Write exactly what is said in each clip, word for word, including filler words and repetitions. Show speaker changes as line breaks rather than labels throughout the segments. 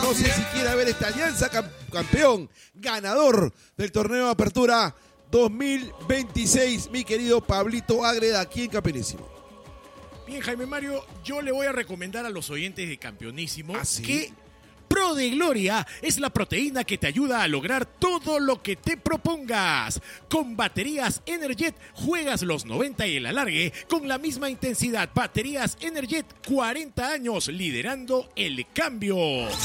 No sé si quiere ver esta Alianza campeón, ganador del torneo de apertura dos mil veintiséis, mi querido Pablito Ágreda, aquí en Campeonísimo.
Bien, Jaime Mario, yo le voy a recomendar a los oyentes de Campeonísimo
¿Ah, sí?
que Pro de Gloria es la proteína que te ayuda a lograr todo lo que te propongas. Con baterías Energet juegas los noventa y el alargue con la misma intensidad. Baterías Energet, cuarenta años liderando el cambio.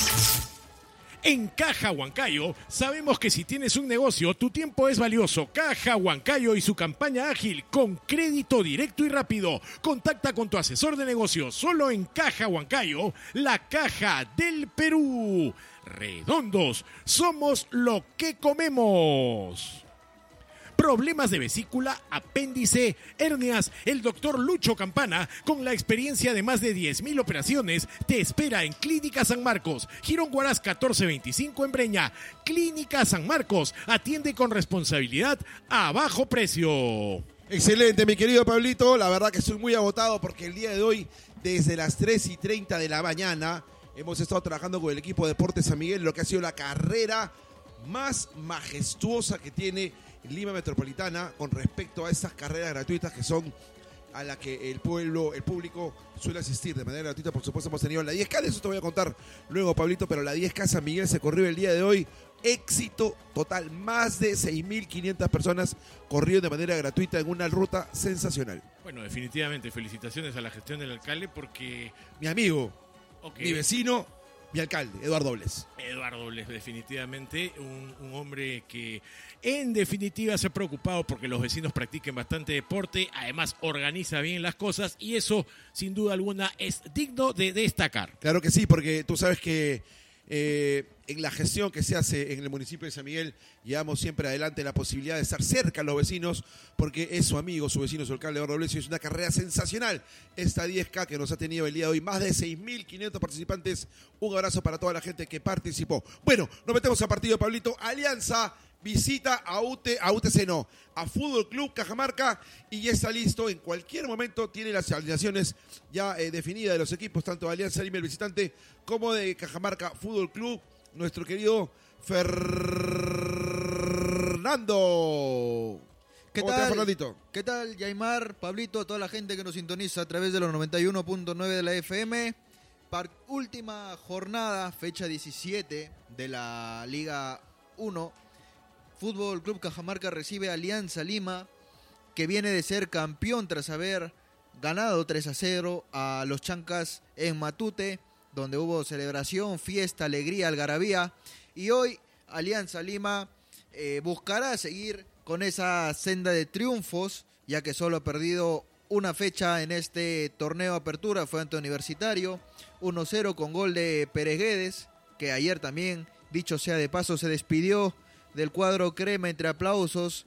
En Caja Huancayo, sabemos que si tienes un negocio, tu tiempo es valioso. Caja Huancayo y su campaña ágil con crédito directo y rápido. Contacta con tu asesor de negocios solo en Caja Huancayo, la caja del Perú. Redondos, somos lo que comemos. Problemas de vesícula, apéndice, hernias. El doctor Lucho Campana, con la experiencia de más de diez mil operaciones, te espera en Clínica San Marcos, Girón Huaraz catorce veinticinco en Breña. Clínica San Marcos, atiende con responsabilidad a bajo precio.
Excelente, mi querido Pablito. La verdad que estoy muy agotado porque el día de hoy, desde las tres y treinta de la mañana, hemos estado trabajando con el equipo de Deportes San Miguel, lo que ha sido la carrera más majestuosa que tiene Lima Metropolitana con respecto a esas carreras gratuitas que son a la que el pueblo, el público suele asistir de manera gratuita. Por supuesto hemos tenido la diez K, de eso te voy a contar luego, Pablito, pero la diez K San Miguel se corrió el día de hoy. Éxito total, más de seis mil quinientas personas corrieron de manera gratuita en una ruta sensacional.
Bueno, definitivamente, felicitaciones a la gestión del alcalde porque...
Mi amigo,
okay.
mi vecino, mi alcalde, Eduardo Bles.
Eduardo Bles, definitivamente, un, un hombre que en definitiva se ha preocupado porque los vecinos practiquen bastante deporte, además organiza bien las cosas y eso, sin duda alguna, es digno de destacar.
Claro que sí, porque tú sabes que eh, en la gestión que se hace en el municipio de San Miguel, llevamos siempre adelante la posibilidad de estar cerca a los vecinos, porque es su amigo, su vecino, su alcalde Eduardo Bles, y es una carrera sensacional. Esta diez K que nos ha tenido el día de hoy, más de seis mil quinientos participantes. Un abrazo para toda la gente que participó. Bueno, nos metemos a partido, Pablito. Alianza visita a, U T, a U T C, no, a Fútbol Club Cajamarca, y ya está listo. En cualquier momento tiene las alineaciones ya eh, definidas de los equipos, tanto de Alianza Lima, el visitante, como de Cajamarca Fútbol Club. Nuestro querido Fernando.
¿Qué
¿Cómo
tal,
te va, Fernandito?
¿Qué tal, Yaimar, Pablito, toda la gente que nos sintoniza a través de los noventa y uno punto nueve de la F M? Par- última jornada, fecha diecisiete de la Liga uno. Fútbol Club Cajamarca recibe a Alianza Lima, que viene de ser campeón tras haber ganado tres a cero a los Chancas en Matute, donde hubo celebración, fiesta, alegría, algarabía. Y hoy Alianza Lima eh, buscará seguir con esa senda de triunfos, ya que solo ha perdido una fecha en este torneo de apertura, fue ante Universitario, uno cero con gol de Pérez Guedes, que ayer también, dicho sea de paso, se despidió del cuadro crema entre aplausos,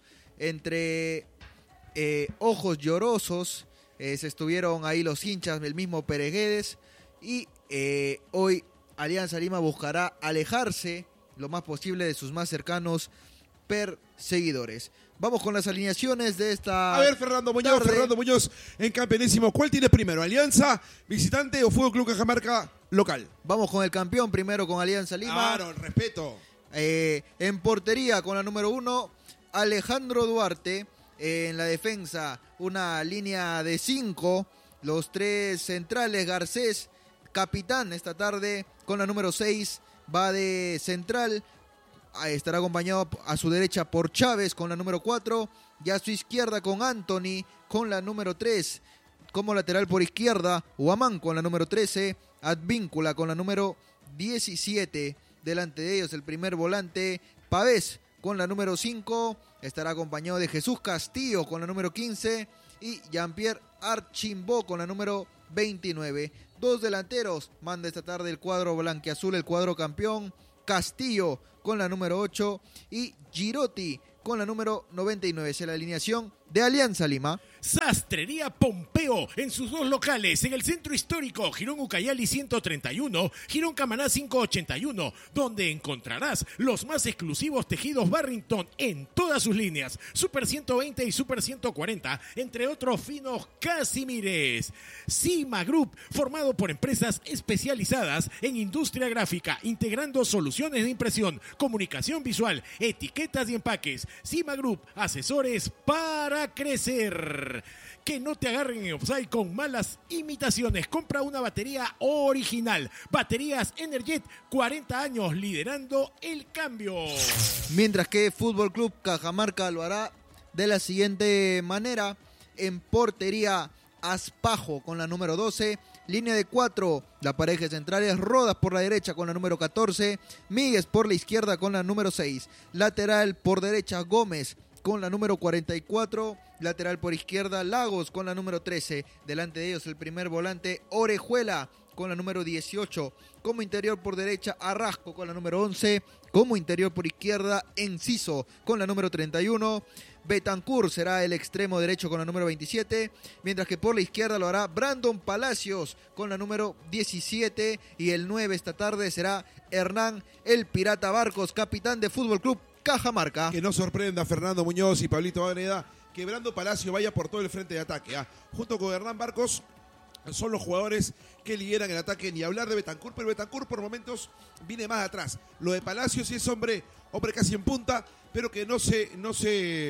entre eh, ojos llorosos, eh, se estuvieron ahí los hinchas del mismo Pérez Guedes, y eh, hoy Alianza Lima buscará alejarse lo más posible de sus más cercanos perseguidores. Vamos con las alineaciones de esta
A ver, Fernando Muñoz,
tarde.
Fernando Muñoz en Campeonísimo. ¿Cuál tienes primero? ¿Alianza, visitante o Fútbol Club Cajamarca, local?
Vamos con el campeón primero con Alianza Lima.
Claro, el respeto.
Eh, en portería con la número uno, Alejandro Duarte. Eh, en la defensa, una línea de cinco. Los tres centrales, Garcés, capitán esta tarde, con la número seis, va de central. Estará acompañado a su derecha por Chávez con la número cuatro, y a su izquierda con Anthony con la número tres. Como lateral por izquierda, Huamán con la número trece, Advíncula con la número diecisiete. Delante de ellos el primer volante, Pavés con la número cinco, estará acompañado de Jesús Castillo con la número quince y Jean-Pierre Archimbó con la número veintinueve. Dos delanteros manda esta tarde el cuadro blanquiazul, el cuadro campeón, Castillo con la número ocho y Girotti con la número noventa y nueve. Es la alineación de Alianza Lima.
Sastrería Pompeo en sus dos locales, en el centro histórico, Girón Ucayali ciento treinta y uno, Girón Camaná quinientos ochenta y uno, donde encontrarás los más exclusivos tejidos Barrington en todas sus líneas, Super ciento veinte y Super ciento cuarenta, entre otros finos casimires. Cima Group, formado por empresas especializadas en industria gráfica, integrando soluciones de impresión, comunicación visual, etiquetas y empaques. Cima Group, asesores para crecer. Que no te agarren en offside con malas imitaciones. Compra una batería original. Baterías Energet, cuarenta años liderando el cambio.
Mientras que Fútbol Club Cajamarca lo hará de la siguiente manera. En portería, Aspajo con la número doce. Línea de cuatro, la pareja central es Rodas por la derecha con la número catorce. Míguez por la izquierda con la número seis. Lateral por derecha, Gómez con la número cuarenta y cuatro. Lateral por izquierda, Lagos con la número trece. Delante de ellos el primer volante, Orejuela con la número dieciocho. Como interior por derecha, Arrasco con la número once. Como interior por izquierda, Enciso con la número treinta y uno. Betancur será el extremo derecho con la número veintisiete. Mientras que por la izquierda lo hará Brandon Palacios con la número diecisiete. Y el nueve esta tarde será Hernán el Pirata Barcos, capitán de Fútbol Club Cajamarca.
Que no sorprenda a Fernando Muñoz y Pablito Vaneda que Brando Palacio vaya por todo el frente de ataque. ¿ah? Junto con Hernán Barcos son los jugadores que lideran el ataque. Ni hablar de Betancur, pero Betancur por momentos viene más atrás. Lo de Palacio sí es hombre, hombre casi en punta, pero que no se, no se,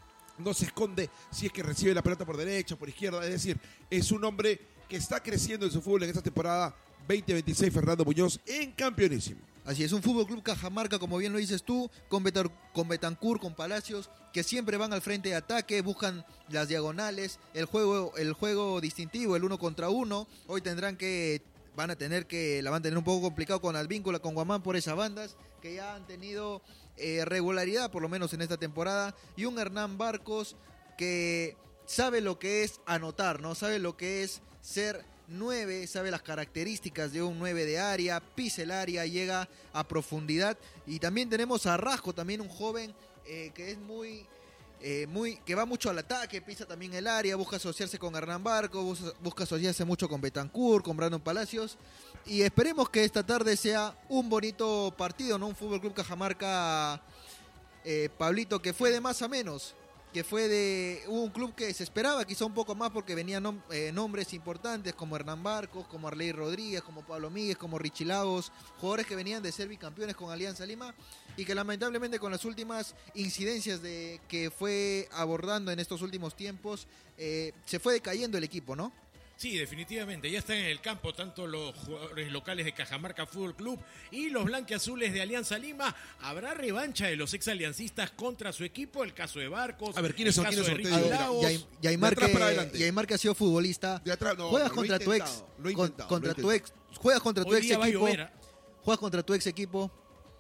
no se esconde si es que recibe la pelota por derecha o por izquierda. Es decir, es un hombre que está creciendo en su fútbol en esta temporada veinte veintiséis, Fernando Muñoz en campeonísimo.
Así es, un Fútbol Club Cajamarca, como bien lo dices tú, con, Betar, con Betancur, con Palacios, que siempre van al frente de ataque, buscan las diagonales, el juego, el juego distintivo, el uno contra uno. Hoy tendrán que, van a tener que, la van a tener un poco complicado con Advíncula, con Guamán por esas bandas, que ya han tenido eh, regularidad, por lo menos en esta temporada, y un Hernán Barcos que sabe lo que es anotar, ¿no? Sabe lo que es ser nueve, sabe las características de un nueve de área, pisa el área, llega a profundidad. Y también tenemos a Rasco, también un joven eh, que es muy, eh, muy, que va mucho al ataque, pisa también el área, busca asociarse con Hernán Barco, busca, busca asociarse mucho con Betancur, con Brandon Palacios. Y esperemos que esta tarde sea un bonito partido, ¿no? Un Fútbol Club Cajamarca, eh, Pablito, que fue de más a menos. que fue de un club que se esperaba quizá un poco más porque venían nom eh, nombres importantes como Hernán Barcos, como Arley Rodríguez, como Pablo Míguez, como Richie Lagos, jugadores que venían de ser bicampeones con Alianza Lima y que lamentablemente con las últimas incidencias de que fue abordando en estos últimos tiempos eh, se fue decayendo el equipo, ¿no?
Sí, definitivamente, ya están en el campo tanto los jugadores locales de Cajamarca Fútbol Club y los blanquiazules de Alianza Lima. ¿Habrá revancha de los exaliancistas contra su equipo? El caso de Barcos,
a ver, ¿quiénes son?
el caso
¿Quiénes
de
son?
Richie Lagos.
Yaimar que, Yaimar que ha sido futbolista.
De atrás, no,
juegas
lo
contra tu ex,
lo
con, contra tu ex, juegas contra tu
Hoy
ex
día va a
equipo,
llover.
juegas contra tu ex equipo.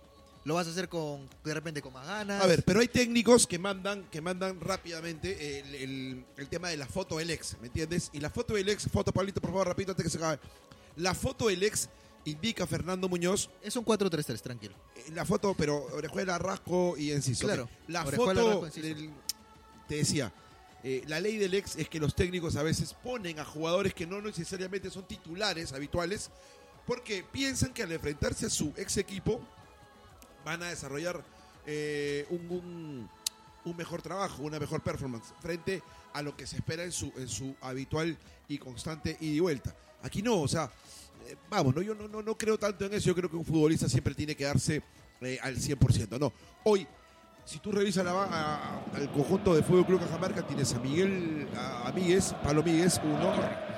Lo vas a hacer con de repente con más ganas.
A ver, pero hay técnicos que mandan que mandan rápidamente el, el, el tema de la foto del ex, ¿me entiendes? Y la foto del ex, foto Pablito, por favor, rapidito antes que se acabe. La foto del ex indica a Fernando Muñoz.
Es un cuatro tres tres, tranquilo.
La foto, pero Orejuela, Rasco y Enciso.
Claro.
Okay. La
Orejuela,
foto,
Rasco,
del, te decía, eh, la ley del ex es que los técnicos a veces ponen a jugadores que no necesariamente son titulares habituales porque piensan que al enfrentarse a su ex equipo van a desarrollar eh, un, un, un mejor trabajo, una mejor performance frente a lo que se espera en su, en su habitual y constante ida y vuelta. Aquí no, o sea, eh, vamos, no, yo no, no, no creo tanto en eso. Yo creo que un futbolista siempre tiene que darse eh, al cien por ciento. No, hoy, si tú revisas la, a, al conjunto de Fútbol Club Cajamarca, tienes a Miguel, a, a Míguez, Pablo Míguez, uno,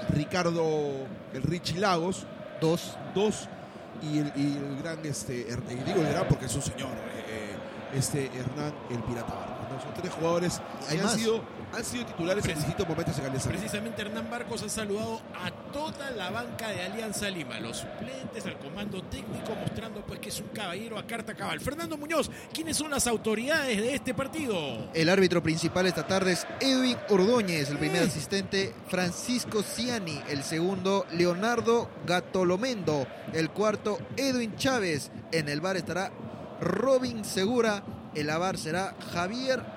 Ricardo, el Richie Lagos, dos, dos, Y el, y el gran, este, y digo el gran porque es un señor, eh, este Hernán el Pirata Barcos, ¿no? Son tres jugadores que han sido, han sido titulares en distintos momentos en Alianza Lima.
Precisamente Hernán Barcos ha saludado a toda la banca de Alianza Lima, los suplentes, al comando técnico, mostrando pues que es un caballero a carta cabal. Fernando Muñoz, ¿quiénes son las autoridades de este partido?
El árbitro principal esta tarde es Edwin Ordóñez, el primer asistente Francisco Ciani, el segundo Leonardo Gatolomendo, el cuarto Edwin Chávez, en el bar estará Robin Segura, el A V A R será Javier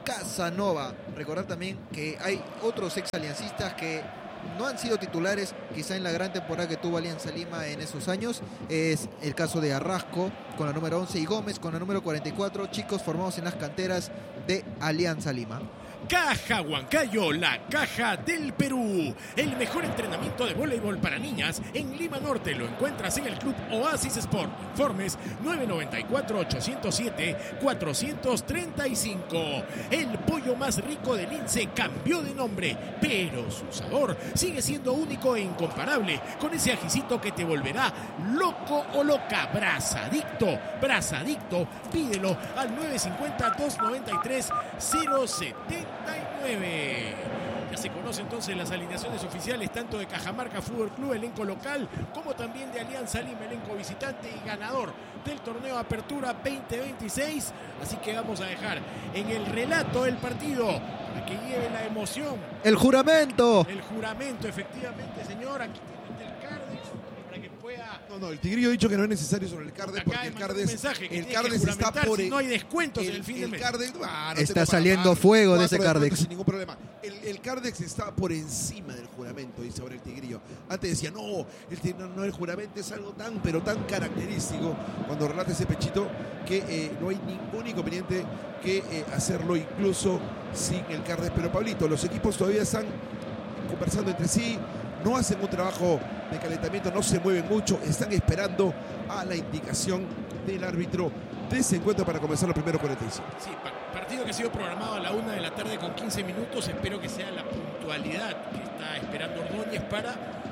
Casanova. Recordar también que hay otros ex aliancistas que no han sido titulares quizá en la gran temporada que tuvo Alianza Lima en esos años. Es el caso de Arrasco con la número once y Gómez con la número cuarenta y cuatro, chicos formados en las canteras de Alianza Lima.
Caja Huancayo, la caja del Perú. El mejor entrenamiento de voleibol para niñas en Lima Norte lo encuentras en el Club Oasis Sport. Informes nueve nueve cuatro, ocho cero siete, cuatro tres cinco. El pollo más rico del Lince cambió de nombre, pero su sabor sigue siendo único e incomparable, con ese ajicito que te volverá loco o loca. Brazadicto, Brazadicto, pídelo al nueve cinco cero, dos nueve tres, cero siete nueve. Ya se conocen entonces las alineaciones oficiales tanto de Cajamarca Fútbol Club, elenco local, como también de Alianza Lima, elenco visitante y ganador del torneo Apertura veinte veintiséis. Así que vamos a dejar en el relato del partido para que lleve la emoción.
El juramento.
El juramento, efectivamente, señor. Aquí tiene el Cardex para que pueda...
No, no, el Tigrillo ha dicho que no es necesario sobre el Cardex
Acá
porque el
mandó un
Cardex,
mensaje que
el
tiene
Cardex
que
está por
si no hay descuentos
el,
en el fin de
el
mes.
Cardex, ah, no
Está
tengo
saliendo
para
fuego de
cuatro
ese Cardex.
Sin ningún problema. El, el Cardex está por encima del juramento, dice ahora el Tigrillo. Antes decía, no, el, no, no, el juramento es algo tan, pero tan característico cuando relata ese pechito que eh, no hay ningún inconveniente que eh, hacerlo incluso sin el Cardex. Pero Pablito, los equipos todavía están conversando entre sí, no hacen un trabajo de calentamiento, no se mueven mucho, están esperando a la indicación del árbitro de ese encuentro para comenzar los primeros cuarenta y cinco.
Sí, partido que ha sido programado a la una de la tarde con quince minutos. Espero que sea la puntualidad que está esperando Ordóñez para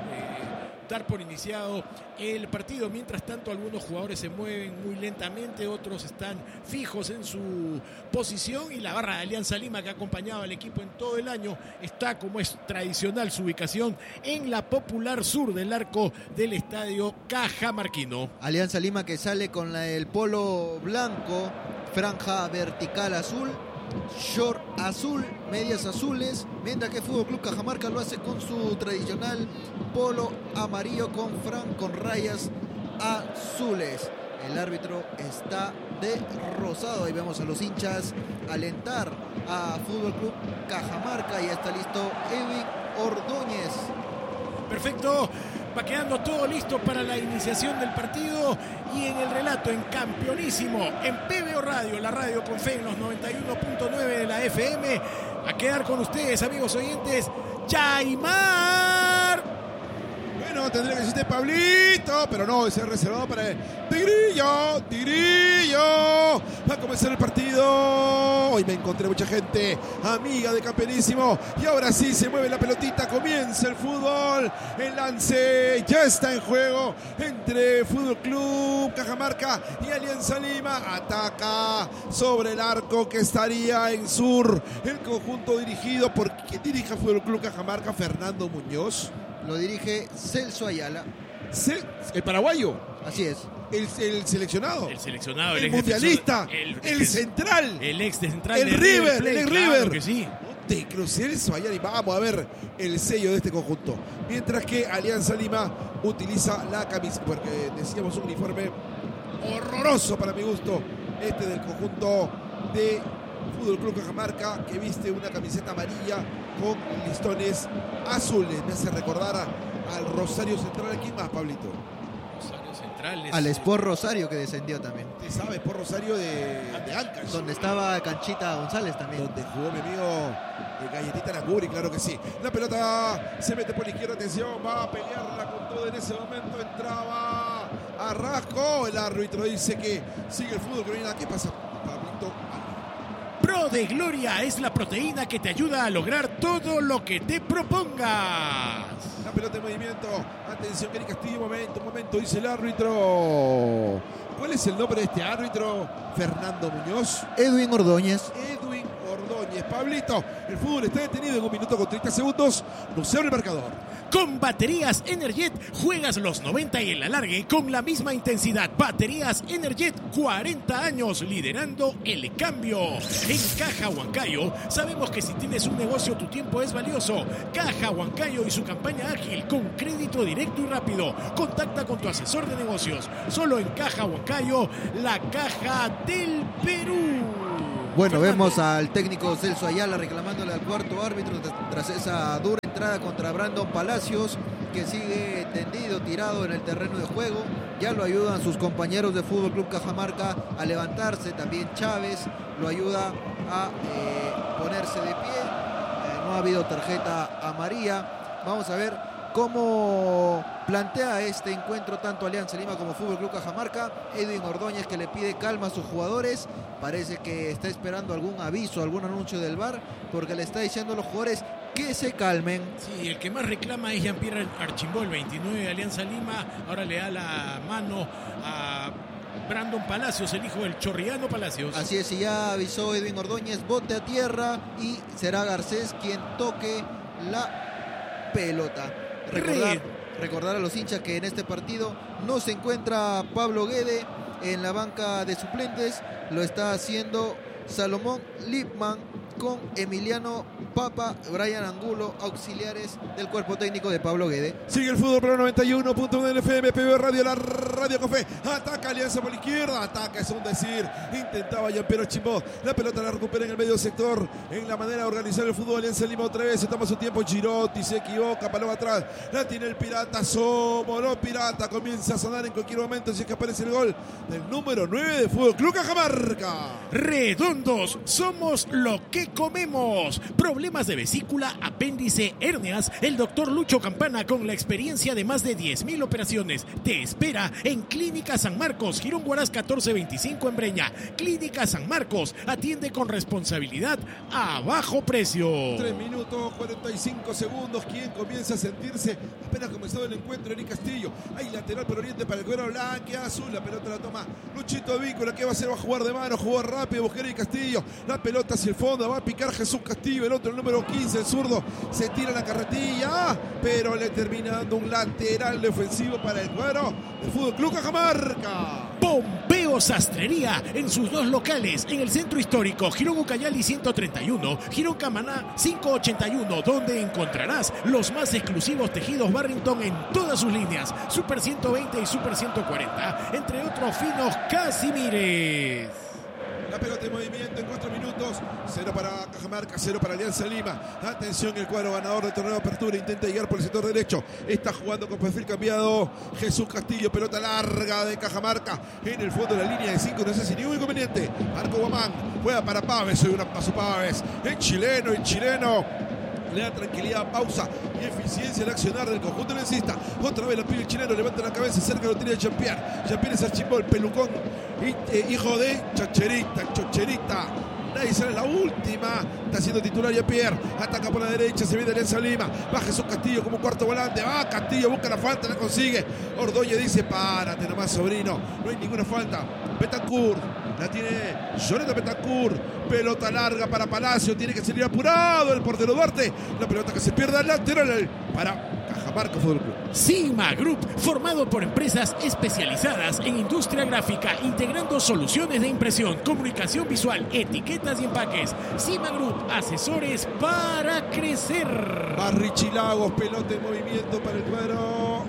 eh, dar por iniciado el partido. Mientras tanto, algunos jugadores se mueven muy lentamente, otros están fijos en su posición, y la barra de Alianza Lima, que ha acompañado al equipo en todo el año, está, como es tradicional su ubicación, en la popular sur del arco del estadio Cajamarquino.
Alianza Lima que sale con la, el polo blanco, franja vertical azul, short azul, medias azules, mientras que Fútbol Club Cajamarca lo hace con su tradicional polo amarillo con fran con rayas azules. El árbitro está de rosado. Ahí vemos a los hinchas alentar a Fútbol Club Cajamarca y está listo Edwin Ordóñez.
Perfecto, va quedando todo listo para la iniciación del partido, y en el relato en Campeonísimo, en P B O Radio, la radio con fe en los noventa y uno punto nueve de la F M, a quedar con ustedes, amigos oyentes, Yaimar.
Bueno, tendría que decirte Pablito, pero no, ese es reservado para el Tigrillo, Tigrillo. Va a comenzar el partido. Hoy me encontré mucha gente amiga de Campeonísimo, y ahora sí se mueve la pelotita, comienza el fútbol. El lance ya está en juego entre Fútbol Club Cajamarca y Alianza Lima. Ataca sobre el arco que estaría en sur el conjunto dirigido por quien dirige Fútbol Club Cajamarca, Fernando Muñoz.
Lo dirige Celso Ayala.
El paraguayo.
Así es.
El, el seleccionado.
El seleccionado.
El,
el
mundialista.
El,
el, el central.
El ex de central.
El River.
Play,
el
claro
River.
Que sí.
No te crucé el Ayala, y vamos a ver el sello de este conjunto. Mientras que Alianza Lima utiliza la camisa, porque decíamos un uniforme horroroso para mi gusto, este del conjunto de Fútbol Club Cajamarca, que viste una camiseta amarilla con listones azules. Me hace recordar a, al Rosario Central. ¿Quién más, Pablito?
Rosario Central. Es,
al Sport Rosario, que descendió también.
¿Te sabes? Por Rosario de, de Ancash.
Donde estaba Canchita González también.
Donde jugó mi amigo eh, Galletita Naguri, claro que sí. La pelota se mete por la izquierda, atención, va a pelearla con todo. En ese momento entraba Arrasco. El árbitro dice que sigue el fútbol, que no hay nada. ¿Qué pasa, Pablito?
Pro de Gloria es la proteína que te ayuda a lograr todo lo que te propongas.
La pelota en movimiento. Atención, Gary Castillo. Un momento, un momento, dice el árbitro. ¿Cuál es el nombre de este árbitro? Fernando Muñoz.
Edwin Ordóñez.
Edwin Ordóñez. Pablito, el fútbol está detenido en un minuto con treinta segundos. No se abre el marcador.
Con baterías Energet juegas los noventa y el alargue con la misma intensidad. Baterías Energet, cuarenta años liderando el cambio. En Caja Huancayo sabemos que si tienes un negocio tu tiempo es valioso. Caja Huancayo y su campaña ágil con crédito directo y rápido. Contacta con tu asesor de negocios. Solo en Caja Huancayo, la caja del Perú.
Bueno,
Fernando.
vemos al técnico Celso Ayala reclamándole al cuarto árbitro tras esa dura entrada contra Brandon Palacios, que sigue tendido, tirado en el terreno de juego. Ya lo ayudan sus compañeros de Fútbol Club Cajamarca a levantarse. También Chávez lo ayuda a eh, ponerse de pie. Eh, no ha habido tarjeta amarilla. Vamos a ver cómo plantea este encuentro tanto Alianza Lima como Fútbol Club Cajamarca. Edwin Ordóñez, que le pide calma a sus jugadores. Parece que está esperando algún aviso, algún anuncio del V A R, porque le está diciendo a los jugadores que se calmen.
Sí, el que más reclama es Jean-Pierre Archimbó, el veintinueve de Alianza Lima. Ahora le da la mano a Brandon Palacios, el hijo del chorriano Palacios.
Así es, y ya avisó Edwin Ordóñez, bote a tierra, y será Garcés quien toque la pelota. Recordar, recordar a los hinchas que en este partido no se encuentra Pablo Guede en la banca de suplentes. Lo está haciendo Salomón Lipman con Emiliano Papa, Brian Angulo, auxiliares del cuerpo técnico de Pablo Guede.
Sigue el fútbol para noventa y uno punto uno del F M, P B Radio, la radio con fe. Ataca Alianza por la izquierda, ataca, es un decir. Intentaba Jean-Pierre Archimbó, la pelota la recupera en el medio sector. En la manera de organizar el fútbol, Alianza Lima otra vez, se toma su tiempo. Girotti se equivoca, paloma atrás, la tiene el Pirata. Somos los Pirata, comienza a sonar en cualquier momento si es que aparece el gol del número nueve de Fútbol Club Cajamarca.
Redondos, somos lo que comemos. Problemas de vesícula, apéndice, hernias. El doctor Lucho Campana, con la experiencia de más de diez mil operaciones, te espera en Clínica San Marcos, Girón Huaraz catorce veinticinco en Breña. Clínica San Marcos, atiende con responsabilidad a bajo precio.
tres minutos, cuarenta y cinco segundos. ¿Quién comienza a sentirse? Apenas comenzado el encuentro, Eric Castillo. Hay lateral por oriente para el cuero blanque azul. La pelota la toma Luchito Víncula. ¿Qué va a hacer? Va a jugar de mano, jugar rápido, buscar Eric Castillo. La pelota hacia el fondo, va a picar Jesús Castillo. El otro, el número quince, el zurdo, se tira la carretilla, pero le termina dando un lateral defensivo para el cuero del Fútbol Club Cajamarca.
Pompeo Sastrería, en sus dos locales, en el centro histórico, Girón Ucayali ciento treinta y uno, Girón Camaná quinientos ochenta y uno, donde encontrarás los más exclusivos tejidos Barrington en todas sus líneas, Super ciento veinte y Super ciento cuarenta, entre otros finos Casimires.
La pelota en movimiento en cuatro minutos. Cero para Cajamarca, cero para Alianza Lima. Atención, el cuadro ganador del torneo de apertura intenta llegar por el sector derecho. Está jugando con perfil cambiado Jesús Castillo. Pelota larga de Cajamarca en el fondo de la línea de cinco. No sé si ningún inconveniente. Marco Guamán juega para Paves. Hoy un paso Paves. El chileno, el chileno. Le da tranquilidad, pausa y eficiencia al accionar del conjunto lencista. Otra vez la pide el chileno, levanta la cabeza, cerca lo tiene Jean-Pierre. Jean-Pierre es Archimbó, el pelucón, eh, hijo de Chacherita, Chocherita. Nadie sale la última. Está siendo titular Jean-Pierre. Ataca por la derecha, se viene Alianza Lima. Va Jesús Castillo como cuarto volante. Va Castillo, busca la falta, la consigue. Ordóñez dice, párate nomás, sobrino. No hay ninguna falta. Betancourt. La tiene Jonathan Betancourt. Pelota larga para Palacio. Tiene que salir apurado el portero Duarte. La pelota que se pierde al lateral para Cajamarca Fútbol Club.
Cima Group, formado por empresas especializadas en industria gráfica, integrando soluciones de impresión, comunicación visual, etiquetas y empaques. Cima Group, asesores para crecer.
Barrichi Lagos, pelota en movimiento para el cuadro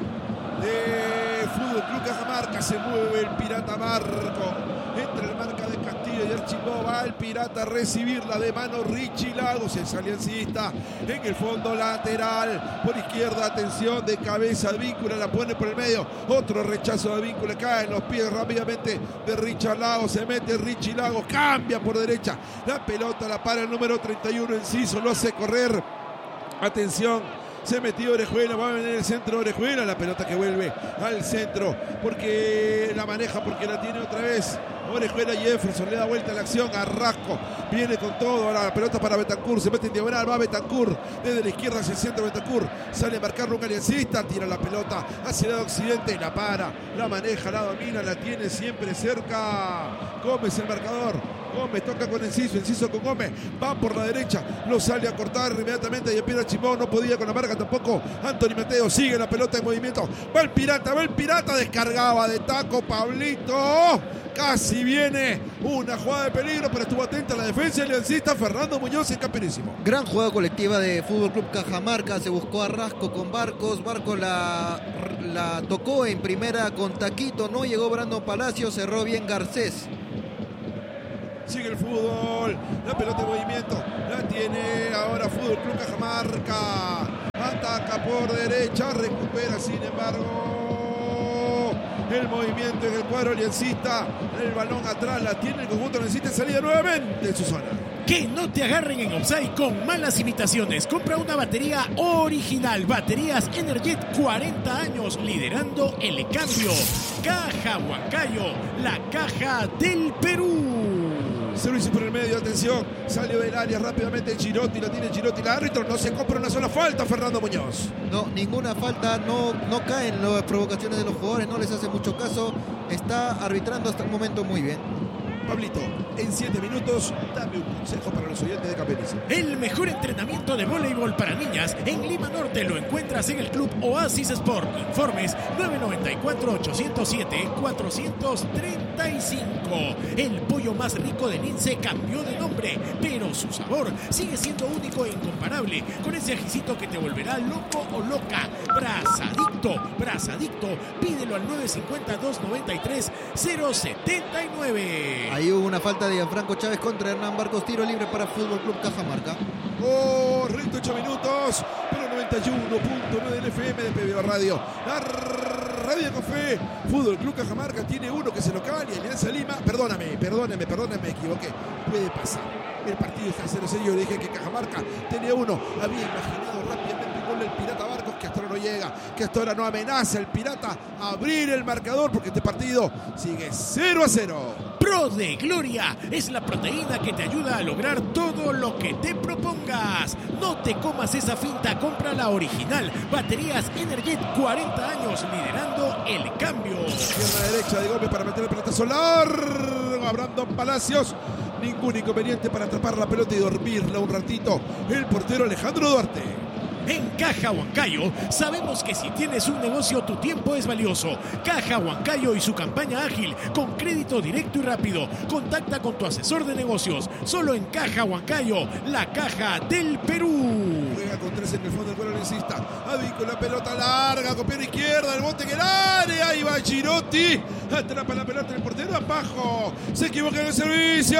de Fútbol Club Cajamarca. Se mueve el Pirata Marco. Entre la marca de Castillo y Archimbó, va el Pirata a recibirla de mano Richie Lagos, el aliancista, en el fondo lateral, por izquierda, atención, de cabeza de Víncula, la pone por el medio, otro rechazo de Víncula, cae en los pies rápidamente de Richard Lagos, se mete Richie Lagos, cambia por derecha, la pelota la para el número treinta y uno, Enciso, lo hace correr, atención. Se metió Orejuela, va a venir el centro Orejuela, la pelota que vuelve al centro, porque la maneja, porque la tiene otra vez Orejuela. Jefferson le da vuelta a la acción, Arrasco viene con todo, ahora la pelota para Betancourt, se mete en diagonal, va Betancourt, desde la izquierda hacia el centro Betancourt, sale a marcarlo un aliancista, tira la pelota hacia el lado occidente, la para, la maneja, la domina, la tiene siempre cerca Gómez, el marcador. Gómez toca con Enciso, Enciso con Gómez, va por la derecha, lo sale a cortar inmediatamente y Pierre Archimbó, no podía con la marca tampoco Anthony Mateo, sigue la pelota en movimiento, va el Pirata, va el Pirata, descargaba de taco Pablito, casi viene una jugada de peligro, pero estuvo atenta a la defensa y aliancista Fernando Muñoz en campeonísimo.
Gran jugada colectiva de Fútbol Club Cajamarca, se buscó a Rasco con Barcos, Barcos la, la tocó en primera con Taquito, no llegó Brandon Palacio, cerró bien Garcés.
sigue el fútbol, la pelota en movimiento, la tiene ahora Fútbol Club Cajamarca, ataca por derecha, recupera sin embargo el movimiento en el cuadro aliancista, el balón atrás, la tiene el conjunto aliancista, salida nuevamente en su zona.
Que no te agarren en offside con malas imitaciones. Compra una batería original. Baterías Energet, cuarenta años liderando el cambio. Caja Huancayo, la caja del Perú.
Servicio por el medio, atención, salió del área rápidamente Girotti, la tiene Girotti, el árbitro, no se compra una sola falta, Fernando Muñoz.
No, ninguna falta, no, no caen las provocaciones de los jugadores, no les hace mucho caso, está arbitrando hasta el momento muy bien.
Pablito, en siete minutos, dame un consejo para los oyentes de Capenice.
El mejor entrenamiento de voleibol para niñas en Lima Norte lo encuentras en el Club Oasis Sport. Informes nueve nueve cuatro, ocho cero siete, cuatro tres cinco. El pollo más rico de Lince cambió de nombre, pero su sabor sigue siendo único e incomparable, con ese ajicito que te volverá loco o loca. Brazadicto, Brazadicto, pídelo al nueve cinco cero, dos nueve tres, cero siete nueve.
Ahí hubo una falta de Gianfranco Chávez contra Hernán Barcos, tiro libre para Fútbol Club Cajamarca.
Correcto, ocho minutos, pero noventa y uno punto nueve del F M de P B O Radio. La Radio Café, Fútbol Club Cajamarca tiene uno que se local y Alianza Lima. Perdóname, perdóname, perdóname, me equivoqué. Puede pasar. El partido está cero cero. Yo dije que Cajamarca tenía uno. Había imaginado rápidamente el gol del Pirata Barcos, que hasta ahora no llega, que hasta ahora no amenaza el Pirata a abrir el marcador, porque este partido sigue cero a cero.
Pro de Gloria es la proteína que te ayuda a lograr todo lo que te propongas. No te comas esa finta, compra la original. Baterías Energet, cuarenta años liderando el cambio.
Pierna derecha de Gómez para meter el pelotazo largo a Brandon Palacios. Ningún inconveniente para atrapar la pelota y dormirla un ratito. El portero Alejandro Duarte.
En Caja Huancayo sabemos que si tienes un negocio tu tiempo es valioso. Caja Huancayo y su campaña ágil con crédito directo y rápido. Contacta con tu asesor de negocios. Solo en Caja Huancayo, la caja del Perú.
Juega con tres en el fondo del cuero aliancista. Avi con la pelota larga, con pierna izquierda, el bote en el área. Ahí va Girotti. Atrapa la pelota el portero abajo. Se equivoca en el servicio.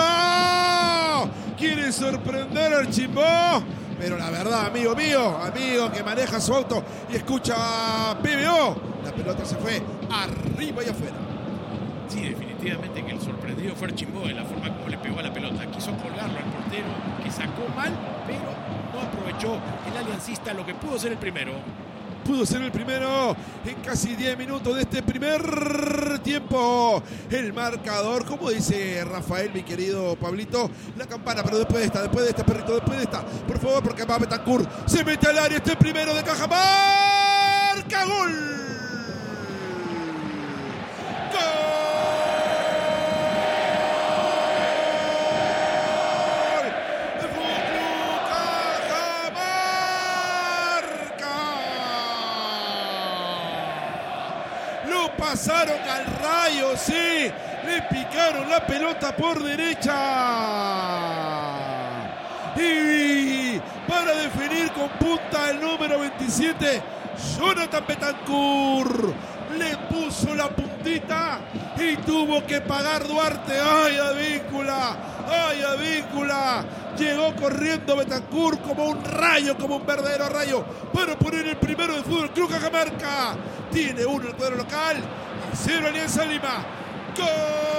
Quiere sorprender al Chimbó. Pero la verdad, amigo mío, amigo que maneja su auto y escucha P B O, la pelota se fue arriba y afuera.
Sí, definitivamente que el sorprendido fue Archimbó de la forma como le pegó a la pelota. Quiso colgarlo al portero, que sacó mal, pero no aprovechó el aliancista lo que pudo ser el primero.
Pudo ser el primero en casi diez minutos de este primer tiempo. El marcador, como dice Rafael, mi querido Pablito, la campana, pero después de esta, después de esta, perrito, después de esta, por favor, porque va Betancourt, se mete al área, este primero de Cajamarca, gol. ¡Gol! Pasaron al Rayo, sí, le picaron la pelota por derecha y para definir con punta el número veintisiete, Jonathan Betancourt le puso la puntita y tuvo que pagar Duarte. ¡Ay, Advíncula! ¡Ay, Advíncula! Llegó corriendo Betancourt como un rayo, como un verdadero rayo, para poner el primero de Fútbol Club Cajamarca. Tiene uno el cuadro local, y cero Alianza Lima. ¡Gol!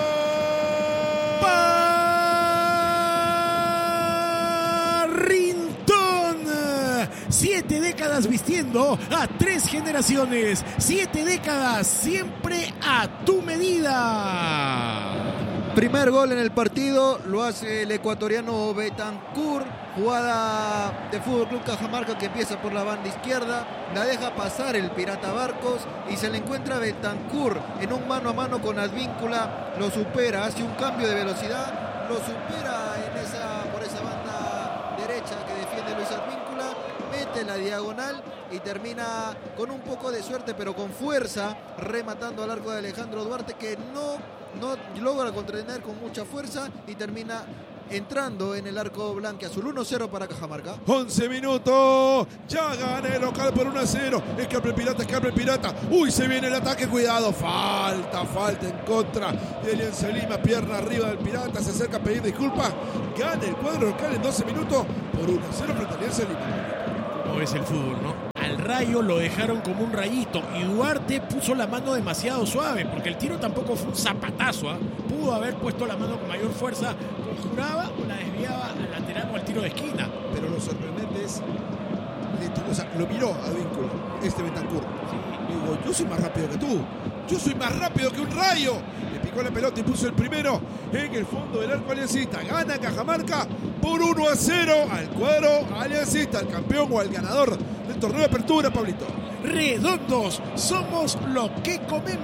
Barrintón. Siete décadas vistiendo a tres generaciones. Siete décadas siempre a tu medida.
Primer gol en el partido lo hace el ecuatoriano Betancourt. Jugada de Fútbol Club Cajamarca que empieza por la banda izquierda. La deja pasar el Pirata Barcos y se le encuentra Betancourt en un mano a mano con Advíncula. Lo supera, hace un cambio de velocidad. Lo supera en esa, por esa banda derecha que defiende Luis Advíncula. Mete la diagonal y termina con un poco de suerte pero con fuerza rematando al arco de Alejandro Duarte, que no, no logra contener con mucha fuerza y termina entrando en el arco blanquiazul. uno cero para Cajamarca.
once minutos. Ya gana el local por uno a cero. Escapa el Pirata, escapa el Pirata. Uy, se viene el ataque. Cuidado. Falta, falta en contra de Alianza Lima. Pierna arriba del Pirata. Se acerca a pedir disculpas. Gana el cuadro local en doce minutos por uno a cero frente a Alianza Lima.
Como es el fútbol, ¿no? Al Rayo lo dejaron como un rayito y Duarte puso la mano demasiado suave porque el tiro tampoco fue un zapatazo, ¿eh? Pudo haber puesto la mano con mayor fuerza, conjuraba o la desviaba al lateral o al tiro de esquina.
Pero lo sorprendente es, le, o sea, lo miró a Vínculo, este Bentancur. Sí. Digo, yo soy más rápido que tú, yo soy más rápido que un rayo. Le picó la pelota y puso el primero en el fondo del arco aliancista. Gana Cajamarca por uno a cero al cuadro aliancista, al campeón o al ganador del torneo de apertura, Pablito.
Redondos, somos lo que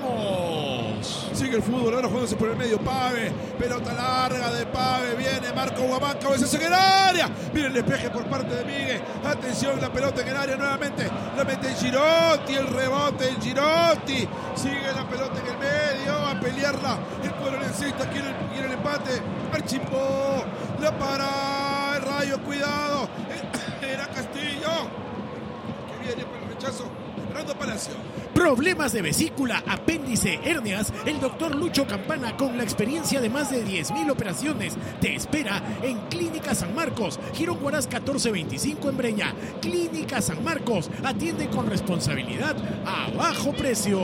comemos.
Sigue el fútbol, ahora jugándose por el medio. Pave, pelota larga de Pave. Viene Marco Guamán, cabeza en el área. Viene el despeje por parte de Miguel. Atención, la pelota en el área nuevamente. La mete el Girotti, el rebote el Girotti. Sigue la pelota en el medio, a pelearla. El cuadro aliancista quiere, quiere el empate. Archimpó, la para el Rayo, cuidado. Era Castillo, que viene por el rechazo. Fernando Palacio.
Problemas de vesícula, apéndice, hernias. El doctor Lucho Campana, con la experiencia de más de diez mil operaciones, te espera en Clínica San Marcos, Girón Huaraz catorce veinticinco en Breña. Clínica San Marcos, atiende con responsabilidad a bajo precio.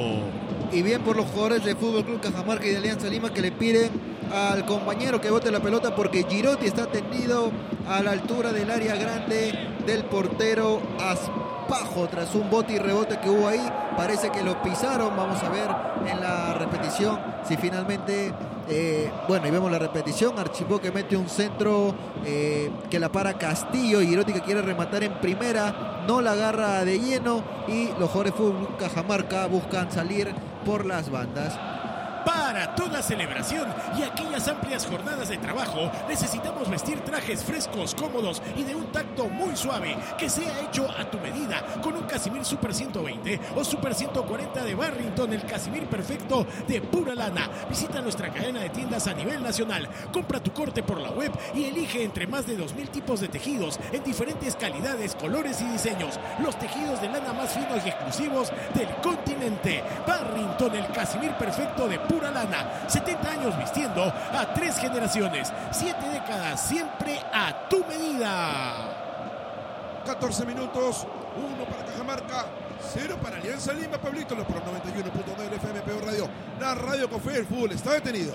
Y bien por los jugadores de Fútbol Club Cajamarca y de Alianza Lima, que le piden al compañero que bote la pelota porque Girotti está tendido a la altura del área grande del portero Aspajo. Tras un bote y rebote que hubo ahí, parece que lo pisaron. Vamos a ver en la repetición si finalmente eh, bueno, y vemos la repetición. Archipó que mete un centro eh, que la para Castillo, y Girotti que quiere rematar en primera, no la agarra de lleno, y los jugadores de Fútbol Cajamarca buscan salir por las bandas.
Para toda celebración y aquellas amplias jornadas de trabajo, necesitamos vestir trajes frescos, cómodos y de un tacto muy suave, que sea hecho a tu medida, con un Casimir Super ciento veinte o Super ciento cuarenta de Barrington, el Casimir perfecto de pura lana. Visita nuestra cadena de tiendas a nivel nacional, compra tu corte por la web y elige entre más de dos mil tipos de tejidos en diferentes calidades, colores y diseños. Los tejidos de lana más finos y exclusivos del continente. Barrington, el Casimir perfecto de pura lana. setenta años vistiendo a tres generaciones, siete décadas, siempre a tu medida.
catorce minutos, uno para Cajamarca, cero para Alianza Lima. Pablito, los por noventa y uno punto nueve F M P O Radio, la radio con fe, el fútbol está detenido.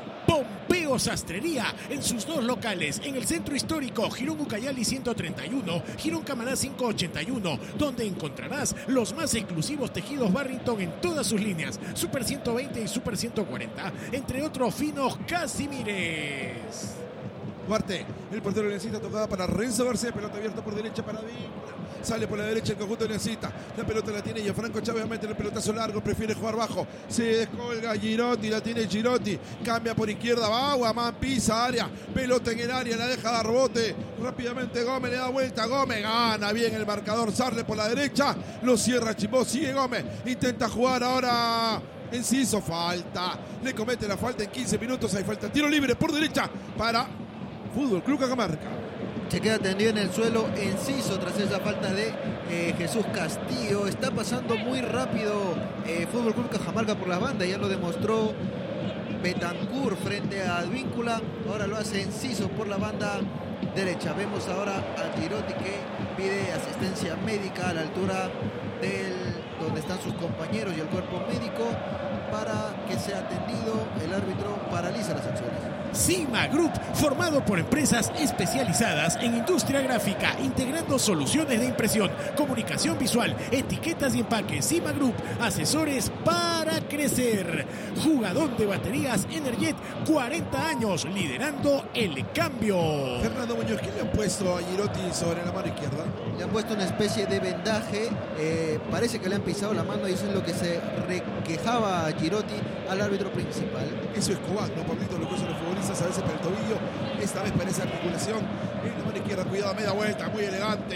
Pompeo Sastrería en sus dos locales, en el centro histórico Girón Ucayali ciento treinta y uno, Girón Camaná quinientos ochenta y uno, donde encontrarás los más exclusivos tejidos Barrington en todas sus líneas, Super ciento veinte y Super ciento cuarenta, entre otros finos Casimires.
Duarte, el portero necesita tocada para Renzo García, pelota abierta por derecha para Víncula. Sale por la derecha el conjunto necesita. La pelota la tiene Gianfranco Chávez, mete el pelotazo largo, prefiere jugar bajo. Se descolga Girotti, la tiene Girotti. Cambia por izquierda, va Guamán, pisa área. Pelota en el área, la deja dar rebote. Rápidamente Gómez le da vuelta. Gómez gana bien el marcador. Sarle por la derecha, lo cierra Chimbó, sigue Gómez. Intenta jugar ahora Enciso, falta. Le comete la falta en quince minutos. Hay falta. Tiro libre por derecha para Fútbol Club Cajamarca.
Se queda tendido en el suelo Enciso tras esa falta de eh, Jesús Castillo. Está pasando muy rápido eh, Fútbol Club Cajamarca por las bandas. Ya lo demostró Bentancur frente a Advíncula. Ahora lo hace Enciso por la banda derecha. Vemos ahora a Girotti que pide asistencia médica a la altura del donde están sus compañeros y el cuerpo médico para que sea atendido. El árbitro paraliza las acciones.
Cima Group, formado por empresas especializadas en industria gráfica, integrando soluciones de impresión, comunicación visual, etiquetas y empaques. Cima Group, asesores para crecer. Jugador de baterías Energet, cuarenta años, liderando el cambio.
Fernando Muñoz, ¿qué le han puesto a Girotti sobre la mano izquierda?
Le han puesto una especie de vendaje, eh, parece que le han pisado la mano, y eso es lo que se requejaba a Girotti al árbitro principal.
Eso es Cobán, ¿no, Pablito? Lo que usan los futbolistas a veces para el tobillo. Esta vez parece articulación en la mano izquierda. Cuidado, media vuelta, muy elegante.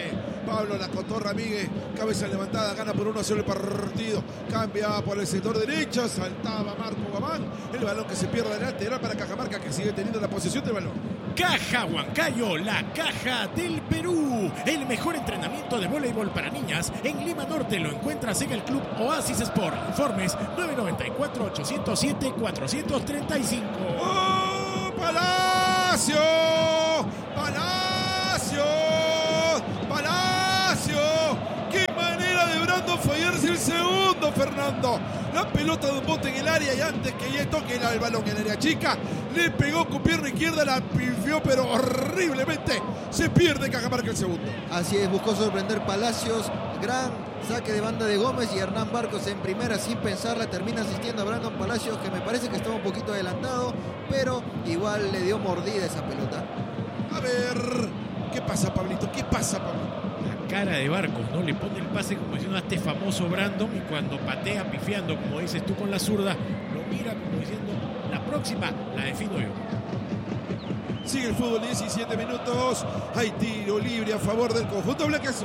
Pablo La Cotorra Miguel, cabeza levantada, gana por uno a cero el partido. Cambia por el sector derecho, saltaba Marco Guamán. El balón que se pierde adelante era para Cajamarca, que sigue teniendo la posesión del balón.
Caja Huancayo, la caja del Perú. El mejor entrenamiento de voleibol para niñas en Lima Norte lo encuentras en el Club Oasis Sport. Informes nueve nueve cuatro, ocho cero siete, cuatro tres cinco.
¡Oh, Palacio! ¡Palacio! ¡Palacio! ¡Qué manera de Brandon fallarse el segundo, Fernando! La pelota de un bote en el área y antes que ya toque el balón en el área chica, le pegó con pierna izquierda, la pifió, pero horriblemente. Se pierde Cajamarca el segundo.
Así es, buscó sorprender Palacios. Gran saque de banda de Gómez y Hernán Barcos en primera sin pensarla. Termina asistiendo a Brandon Palacios, que me parece que estaba un poquito adelantado, pero igual le dio mordida esa pelota.
A ver, ¿qué pasa, Pablito? ¿Qué pasa, Pablito?
Cara de Barcos, ¿no? Le pone el pase como diciendo a este famoso Brandon y cuando patea pifiando, como dices tú con la zurda, lo mira como diciendo, la próxima la defino yo.
Sigue el fútbol, diecisiete minutos. Hay tiro libre a favor del conjunto blanquiazul.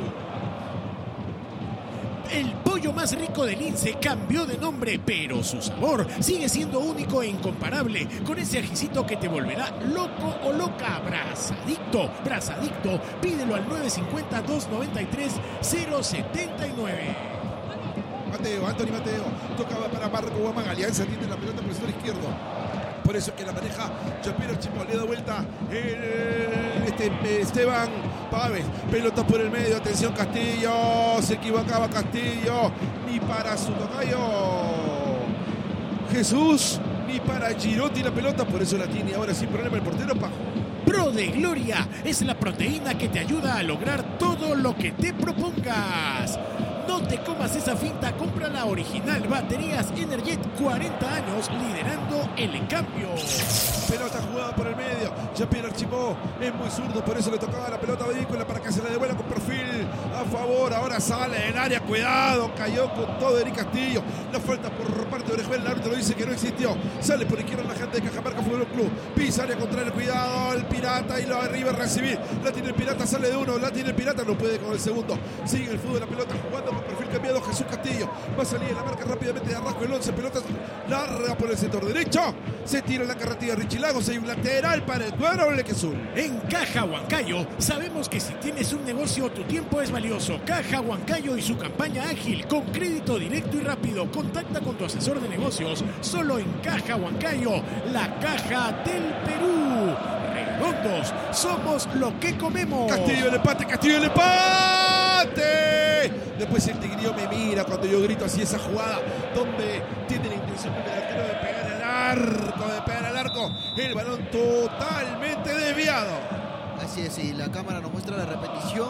El pollo más rico del Lince cambió de nombre, pero su sabor sigue siendo único e incomparable, con ese ajicito que te volverá loco o loca. Brazadicto, Brazadicto, pídelo al nueve cinco cero, dos nueve tres, cero siete nueve.
Mateo, Anthony Mateo, tocaba para Marco Guamán, Alianza tiene la pelota por el sector izquierdo. Por eso es que la maneja Jean-Pierre Archimbaud, le da vuelta el, este, Esteban Páez, pelota por el medio, atención Castillo, se equivocaba Castillo, ni para su tocayo Jesús, ni para Girotti la pelota, por eso la tiene ahora sin problema el portero Pajo.
Pro de Gloria es la proteína que te ayuda a lograr todo lo que te propongas. No te comas esa finta, compra la original. Baterías Energet, cuarenta años liderando el cambio.
Pelota jugada por el medio, Jean-Pierre Archimbaud es muy zurdo, por eso le tocaba la pelota a Vícola para que se la devuelva con perfil a favor. Ahora sale del área, cuidado, cayó con todo Eric Castillo. La falta por parte de Orejuela, el árbitro dice que no existió. Sale por izquierda la gente de Cajamarca Fútbol Club, pisa área contraria, cuidado, el Pirata y lo arriba a recibir. La tiene el Pirata, sale de uno, la tiene el Pirata, no puede con el segundo. Sigue el fútbol, la pelota jugando con perfil cambiado Jesús Castillo. Va a salir en la marca rápidamente de Arrasco, el once, pelota larga por el sector derecho. Se tira la carretilla Richie Lagos, hay un lateral para el cuadro blanquiazul.
En Caja Huancayo sabemos que si tienes un negocio tu tiempo es valioso. Caja Huancayo y su campaña ágil con crédito directo y rápido. Contacta con tu asesor de negocios solo en Caja Huancayo, la caja del Perú. Redondos, somos lo que comemos.
Castillo el empate, Castillo el empate. Después el Tigrillo me mira cuando yo grito así esa jugada donde tiene la intención del arquero de pegar al arco, de pegar al arco. El balón totalmente desviado.
Así es, y la cámara nos muestra la repetición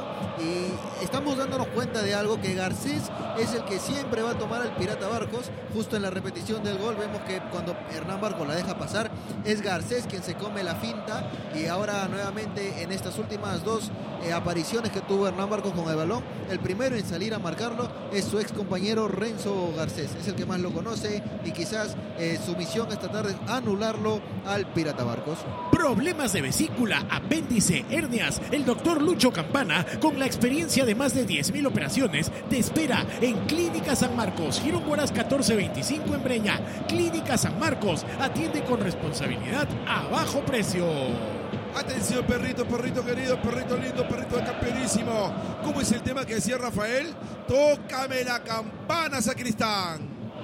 y estamos dándonos cuenta de algo, que Garcés es el que siempre va a tomar al Pirata Barcos. Justo en la repetición del gol vemos que cuando Hernán Barcos la deja pasar es Garcés quien se come la finta, y ahora nuevamente en estas últimas dos eh, apariciones que tuvo Hernán Barcos con el balón, el primero en salir a marcarlo es su ex compañero Renzo Garcés, es el que más lo conoce y quizás eh, su misión esta tarde es anularlo al Pirata Barcos.
Problemas de vesícula, apéndice, hernias. El doctor Lucho Campana, con la experiencia de más de diez mil operaciones, te espera en Clínica San Marcos, Girón Huaraz catorce veinticinco en Breña. Clínica San Marcos, atiende con responsabilidad a bajo precio.
Atención, perrito, perrito querido, perrito lindo, perrito de campeonísimo. ¿Cómo es el tema que decía Rafael? Tócame la campana, sacristán.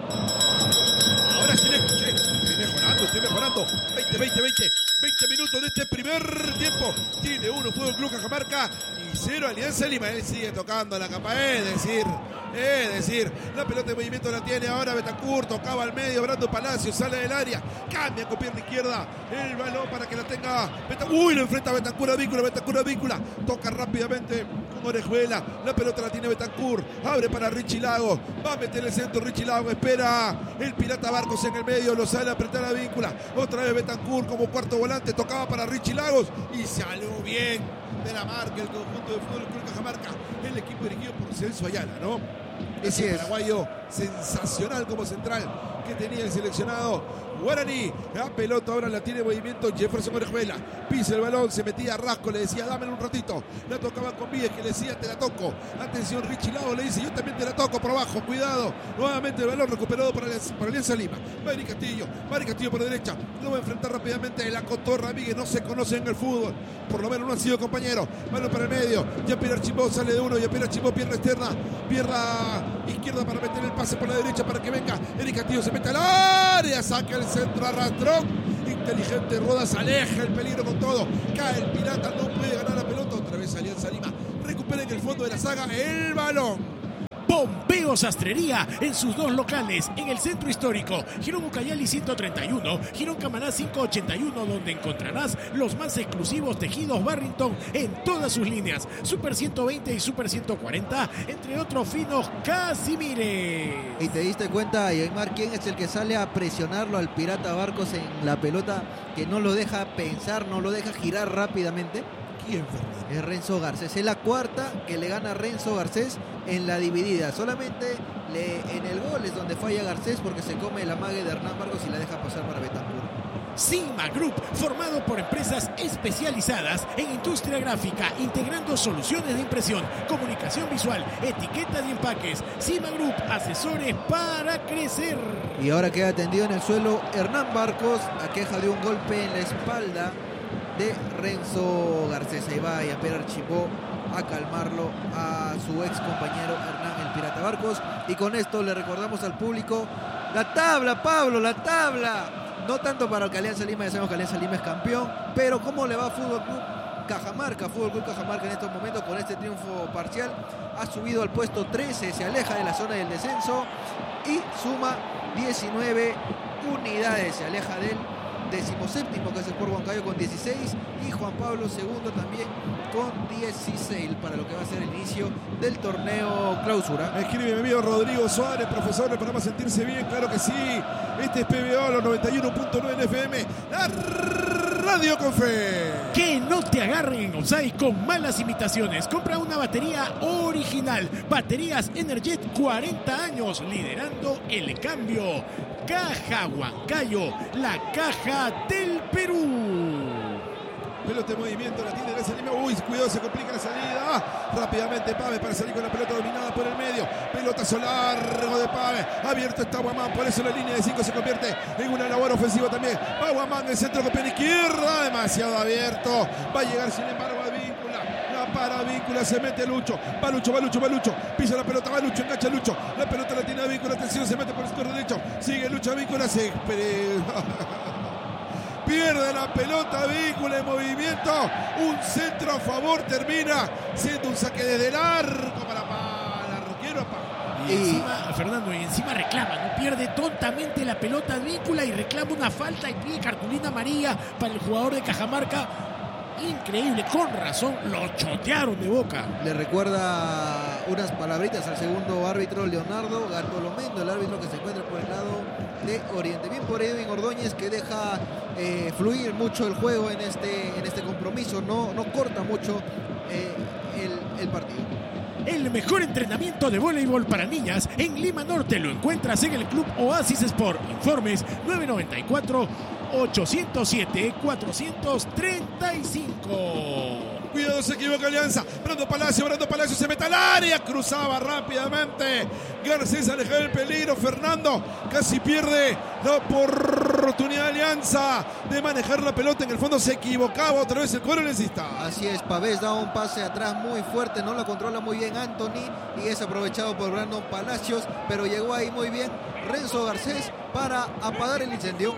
Ahora sí le escuché. Estoy mejorando, estoy mejorando. veinte, veinte, veinte. veinte minutos de este primer tiempo. Tiene uno Fútbol Club Cajamarca y cero Alianza Lima. Él sigue tocando la capa, es decir, es decir, la pelota de movimiento la tiene ahora Betancur, tocaba al medio, Brando Palacio, sale del área, cambia con pierna izquierda, el balón para que la tenga Betancur. Uy, lo enfrenta a Betancur a Víncula, Betancur a Víncula, toca rápidamente con Orejuela, la pelota la tiene Betancur, abre para Richie Lagos, va a meter el centro Richie Lagos, espera el Pirata Barcos en el medio, lo sale a apretar a Víncula, otra vez Betancur como cuarto volante, tocaba para Richie Lagos y salió bien de la marca el conjunto de Fútbol Club Cajamarca, el equipo dirigido por Celso Ayala, ¿no?
Así es.
Paraguayo sensacional como central que tenía el seleccionado Guaraní. La pelota ahora la tiene en movimiento Jefferson Orejuela. Pisa el balón, se metía a Rasco, le decía dámelo un ratito. La tocaba con Víez, que le decía te la toco. Atención, Richie Lago le dice yo también te la toco por abajo, cuidado. Nuevamente el balón recuperado para, para Alianza Lima. Mari Castillo, Mari Castillo por derecha. Lo va a enfrentar rápidamente la Cotorra Miguel. No se conocen en el fútbol, por lo menos no han sido compañeros. Balón para el medio. Ya Pierre Archimbó sale de uno. Ya Pierre Archimbó, pierna externa, pierna izquierda para meter el pase por la derecha para que venga. Eric Castillo se mete al área, saca el centro, arrastrón. Inteligente Rodas, aleja el peligro con todo. Cae el Pirata, no puede ganar la pelota. Otra vez Alianza Lima. Recupera en el fondo de la saga el balón.
Pompeo Sastrería en sus dos locales, en el centro histórico, Girón Ucayali ciento treinta y uno, Girón Camaná quinientos ochenta y uno, donde encontrarás los más exclusivos tejidos Barrington en todas sus líneas, Super ciento veinte y Super ciento cuarenta, entre otros finos Casimire.
Y te diste cuenta, Aymar, quién es el que sale a presionarlo al Pirata Barcos en la pelota, que no lo deja pensar, no lo deja girar rápidamente.
¿Quién, Fernando?
Es Renzo Garcés. Es la cuarta que le gana Renzo Garcés en la dividida. Solamente le, en el gol es donde falla Garcés porque se come la mague de Hernán Barcos y la deja pasar para Betancur.
Sigma Group, formado por empresas especializadas en industria gráfica, integrando soluciones de impresión, comunicación visual, etiquetas y empaques. Sigma Group, asesores para crecer.
Y ahora queda tendido en el suelo Hernán Barcos, a queja de un golpe en la espalda de Renzo Garcés. Ahí va Jean-Pierre Archimbó a calmarlo a su ex compañero Hernán el Pirata Barcos. Y con esto le recordamos al público la tabla, Pablo, la tabla. No tanto para que Alianza Lima, ya sabemos que Alianza Lima es campeón, pero cómo le va a Fútbol Club Cajamarca. Fútbol Club Cajamarca en estos momentos, con este triunfo parcial, ha subido al puesto trece, se aleja de la zona del descenso y suma diecinueve unidades, se aleja del decimoséptimo, que es el Sport Huancayo, con dieciséis, y Juan Pablo segundo también con dieciséis, para lo que va a ser el inicio del torneo clausura.
Escribe mi amigo Rodrigo Suárez, profesor del programa Sentirse Bien, claro que sí. Este es P B O, los noventa y uno punto nueve en F M, la radio con fe.
Que no te agarren en offside con malas imitaciones. Compra una batería original. Baterías Energet, cuarenta años liderando el cambio. Caja Huancayo, la caja del Perú.
Pelota en movimiento, la tiene Alianza Lima. Uy, cuidado, se complica la salida. Ah, rápidamente Pave para salir con la pelota dominada por el medio. Pelotazo largo de Pave. Abierto está Guamán, por eso la línea de cinco se convierte en una labor ofensiva también. Va Guamán, el centro con pierna izquierda, demasiado abierto. Va a llegar sin embargo a Víncula. La para Víncula, se mete Lucho. Va Lucho, va Lucho, va Lucho. Pisa la pelota, va Lucho, engancha Lucho. La pelota la tiene a Víncula, atención, se mete por el sector derecho. Sigue Lucho, Víncula, se... pierde la pelota, Víncula en movimiento, un centro a favor, termina siendo un saque desde el arco para, para el arquero. Para.
Y encima, Fernando, y encima reclama, no pierde tontamente la pelota Víncula y reclama una falta y pide cartulina amarilla para el jugador de Cajamarca. Increíble, con razón, lo chotearon de boca.
Le recuerda unas palabritas al segundo árbitro, Leonardo Gartolomendo, el árbitro que se encuentra por el lado de Oriente. Bien por Edwin Ordóñez, que deja eh, fluir mucho el juego en este, en este compromiso, no, no corta mucho eh, el, el partido.
El mejor entrenamiento de voleibol para niñas en Lima Norte lo encuentras en el Club Oasis Sport. Informes nueve noventa y cuatro, ochocientos siete, cuatrocientos treinta y cinco.
Cuidado, se equivoca Alianza. Brando Palacio, Brando Palacio se mete al área. Cruzaba rápidamente. Garcés aleja del peligro. Fernando casi pierde la oportunidad de Alianza de manejar la pelota. En el fondo se equivocaba otra vez el coronelista.
Así es, Pavés da un pase atrás muy fuerte. No lo controla muy bien Anthony y es aprovechado por Brandon Palacios. Pero llegó ahí muy bien Renzo Garcés para apagar el incendio.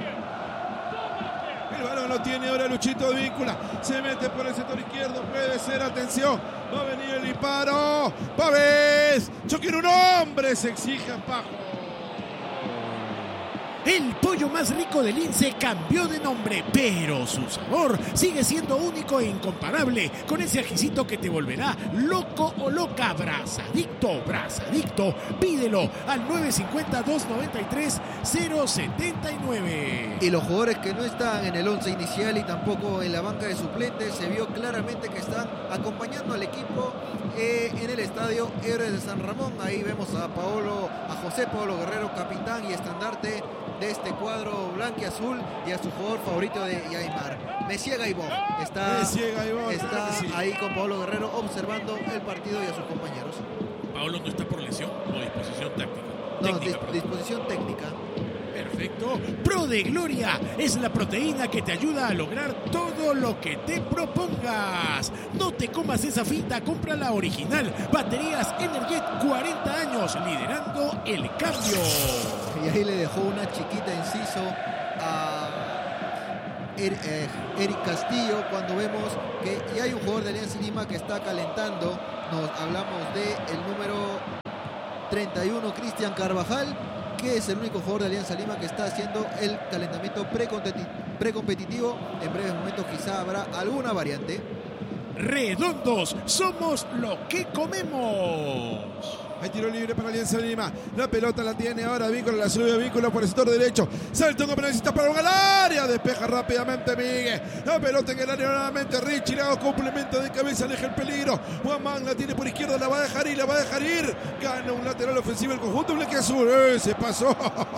El balón lo tiene ahora Luchito Víncula. Se mete por el sector izquierdo. Puede ser, atención. Va a venir el disparo. Pavés. Choque en un hombre. Se exige a Pajo.
El pollo más rico del Lince cambió de nombre, pero su sabor sigue siendo único e incomparable, con ese ajicito que te volverá loco o loca. Brazadicto, Brazadicto, pídelo al nueve cinco cero, dos nueve tres, cero siete nueve.
Y los jugadores que no están en el once inicial y tampoco en la banca de suplentes, se vio claramente que están acompañando al equipo eh, en el estadio Héroes de San Ramón. Ahí vemos a Paolo, a José Paolo Guerrero, capitán y estandarte de este cuadro blanquiazul, y a su jugador favorito de Aymar, Messier Gaibó. Está,
Gaibó,
está
claro que sí.
ahí con Paolo Guerrero observando el partido y a sus compañeros.
Paolo no está por lesión o disposición táctica.
No,
Técnica,
dis- disposición técnica.
Perfecto. Pro de Gloria es la proteína que te ayuda a lograr todo lo que te propongas. No te comas esa finta, compra la original. Baterías Energet, cuarenta años liderando el cambio.
Y ahí le dejó una chiquita inciso a Er- eh, Eric Castillo cuando vemos que ya hay un jugador de Alianza Lima que está calentando. Nos hablamos de el número treinta y uno, Cristian Carvajal, que es el único jugador de Alianza Lima que está haciendo el calentamiento precompeti- precompetitivo. En breves momentos quizá habrá alguna variante.
Redondos, somos lo que comemos.
Hay tiro libre para Alianza Lima. La pelota la tiene ahora Víncula, la sube Víncula por el sector derecho. Salta un penalista para el área. Despeja rápidamente Miguel. La pelota en el área nuevamente. Richie le hago complemento de cabeza, aleja el peligro. Juanman la tiene por izquierda, la va a dejar ir, la va a dejar ir. Gana un lateral ofensivo el conjunto blanquiazul. ¡Eh! Se pasó.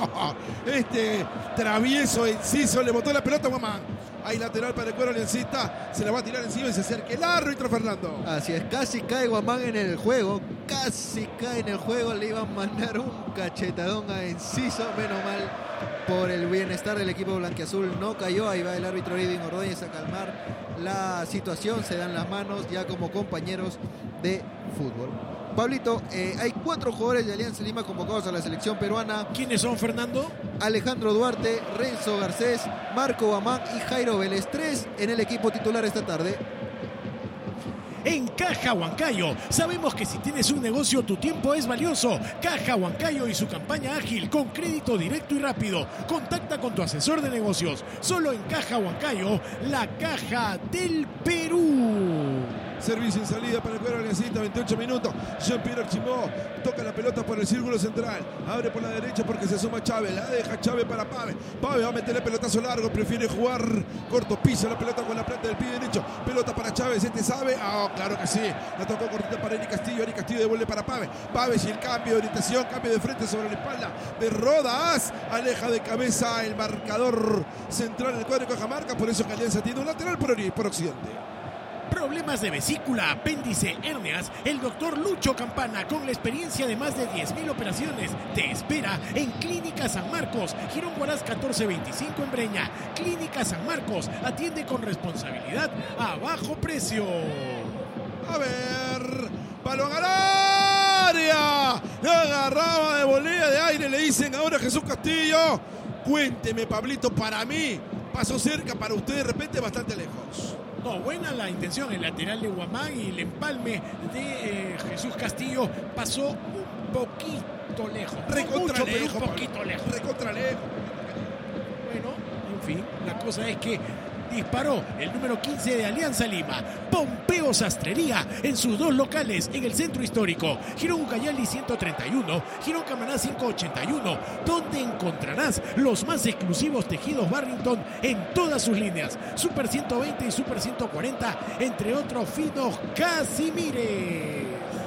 Este travieso Enciso le botó la pelota a Juanman. Hay lateral para el cuadro aliancista. Se la va a tirar encima y se acerca el árbitro Fernando.
Así es, casi cae Guamán en el juego. Casi cae en el juego. Le iban a mandar un cachetadón a Enciso. Menos mal, por el bienestar del equipo blanquiazul no cayó. Ahí va el árbitro Irving Ordóñez a calmar la situación. Se dan las manos ya como compañeros de fútbol. Pablito, eh, hay cuatro jugadores de Alianza Lima convocados a la selección peruana.
¿Quiénes son, Fernando?
Alejandro Duarte, Renzo Garcés, Marco Guamán y Jairo Vélez. Tres en el equipo titular esta tarde.
En Caja Huancayo, sabemos que si tienes un negocio, tu tiempo es valioso. Caja Huancayo y su campaña ágil con crédito directo y rápido. Contacta con tu asesor de negocios. Solo en Caja Huancayo, la caja del Perú.
Servicio en salida para el cuadro aliancista, veintiocho minutos. Jean-Pierre Archimó toca la pelota por el círculo central. Abre por la derecha porque se suma Chávez. La deja Chávez para Pave. Pave va a meter el pelotazo largo. Prefiere jugar corto. Pisa la pelota con la planta del pie derecho. Pelota para Chávez. Este sabe. Ah, claro que sí. La tocó cortita para Eric Castillo. Eric Castillo devuelve para Pave. Pave y el cambio de orientación. Cambio de frente sobre la espalda de Rodas. Aleja de cabeza el marcador central del cuadro de Cajamarca. Por eso que Alianza tiene un lateral por, ori- por occidente.
Problemas de vesícula, apéndice, hernias. El doctor Lucho Campana, con la experiencia de más de diez mil operaciones, te espera en Clínica San Marcos, Girón Huaraz catorce veinticinco en Breña. Clínica San Marcos, atiende con responsabilidad a bajo precio.
A ver, balón al área. La agarraba de volea de aire, le dicen ahora a Jesús Castillo. Cuénteme, Pablito, para mí pasó cerca, para usted de repente bastante lejos.
No, buena la intención, el lateral de Guamán y el empalme de eh, Jesús Castillo pasó un poquito lejos. No
Recontra
mucho, pero
lejos,
un poquito
Pablo.
lejos.
Recontra lejos.
Bueno, en fin, la cosa es que disparó el número quince de Alianza Lima, Pompeo Sastrería, en sus dos locales en el centro histórico, Girón Ucayali ciento treinta y uno, Girón Camaná ciento ochenta y uno, donde encontrarás los más exclusivos tejidos Barrington en todas sus líneas, Super ciento veinte y Super ciento cuarenta, entre otros finos Casimires.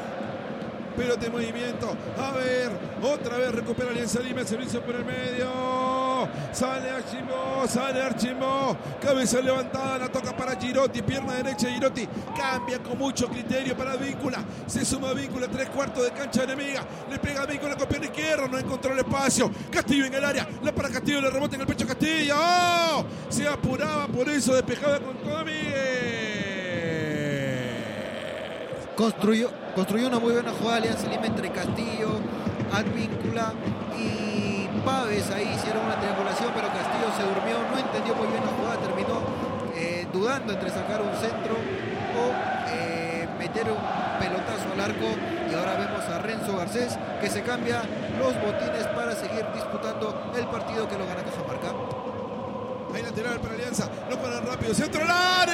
Pelota en movimiento. A ver, otra vez recupera Alianza Lima. El servicio por el medio. Sale Archimó, sale Archimó. Cabeza levantada, la toca para Girotti. Pierna derecha de Girotti. Cambia con mucho criterio para Víncula. Se suma Víncula, tres cuartos de cancha enemiga. Le pega a Víncula con pierna izquierda. No encontró el espacio. Castillo en el área. La para Castillo, le rebota en el pecho Castillo. ¡Oh! Se apuraba, por eso despejaba con todo Miguel.
Construyó, construyó una muy buena jugada Alianza Lima entre Castillo, Advíncula y Paves. Ahí hicieron una triangulación, pero Castillo se durmió, no entendió muy bien la jugada, terminó eh, dudando entre sacar un centro o eh, meter un pelotazo al arco, y ahora vemos a Renzo Garcés que se cambia los botines para seguir disputando el partido que lo gana Cajamarca.
Hay lateral para Alianza, lo paran rápido, centro al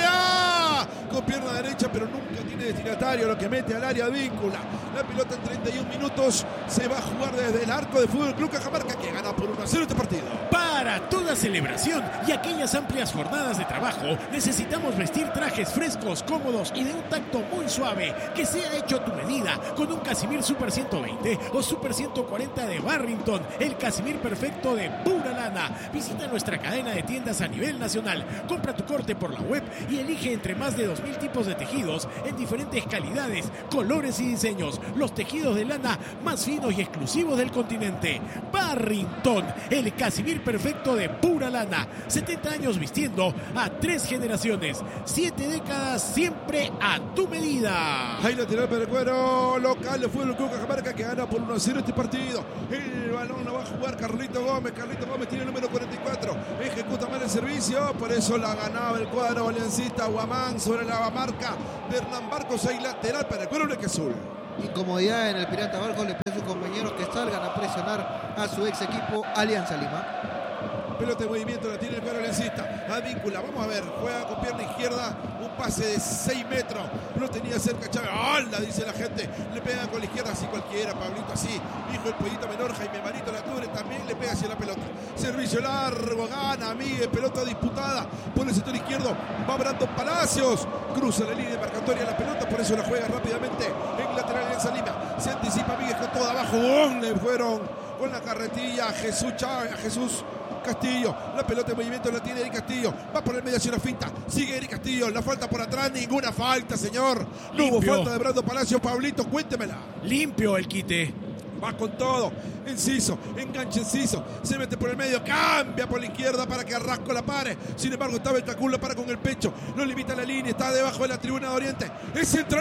área, con pierna derecha, pero nunca tiene destinatario, lo que mete al área Advíncula. La pelota en treinta y un minutos se va a jugar desde el arco de Fútbol Club Cajamarca, que gana por uno a cero este partido.
Para toda celebración y aquellas amplias jornadas de trabajo, necesitamos vestir trajes frescos, cómodos y de un tacto muy suave, que sea hecho a tu medida, con un Casimir Super ciento veinte o Super ciento cuarenta de Barrington, el Casimir perfecto de pura lana. Visita nuestra cadena de tiendas a nivel nacional, compra tu corte por la web y elige entre más de dos mil tipos de tejidos en diferentes calidades, colores y diseños, los tejidos de lana más finos y exclusivos del continente. Barrington, el Casimir perfecto de pura lana, setenta años vistiendo a tres generaciones, siete décadas siempre a tu medida.
Hay lateral para el cuadro local de Fútbol Club Cajamarca, que gana por uno a cero este partido. El balón lo va a jugar Carlito Gómez. Carlito Gómez tiene el número cuarenta y cuatro, ejecuta mal el servicio, por eso la ganaba el cuadro aliancista. Guamán sobre la marca de Hernán Barcos. Hay lateral para el cuadro blanquiazul.
Incomodidad en el Pirata Barcos, le pide a sus compañeros que salgan a presionar a su ex equipo Alianza Lima.
Pelota de movimiento, la tiene el cuadro aliancista. Advíncula, vamos a ver, juega con pierna izquierda, un pase de seis metros. Lo tenía cerca Chávez. ¡Hala! Dice la gente. Le pega con la izquierda, así cualquiera, Pablito, así. Hijo el pollito menor, Jaime Marito Lature también le pega hacia la pelota. Servicio largo, gana Miguel, pelota disputada por el sector izquierdo. Va Brandon Palacios, cruza la línea marcatoria la pelota, por eso la juega rápidamente en lateral Alianza Lima. Se anticipa Miguel con todo abajo. ¡Bum! Le fueron con la carretilla a Jesús Chávez, a Jesús Castillo. La pelota de movimiento la tiene Eric Castillo. Va por el medio hacia una finta. Sigue Eric Castillo. La falta por atrás. Ninguna falta, señor. No hubo falta de Brando Palacio. Pablito, cuéntemela.
Limpio el quite.
Va con todo. Enciso. Enganche Enciso. Se mete por el medio. Cambia por la izquierda para que Arrasco la pare. Sin embargo, está Betacún. La para con el pecho. No limita la línea. Está debajo de la tribuna de Oriente. El centro al